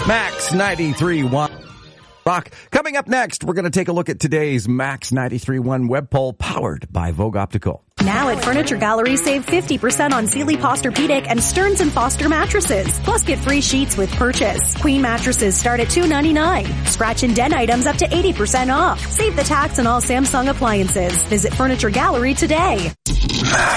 Max 93.1 Rock. Coming up next, we're going to take a look at today's Max 93.1 web poll powered by Vogue Optical. Now at Furniture Gallery, save 50% on Sealy Posturepedic and Stearns & Foster mattresses. Plus, get free sheets with purchase. Queen mattresses start at $299. Scratch and dent items up to 80% off. Save the tax on all Samsung appliances. Visit Furniture Gallery today. Max.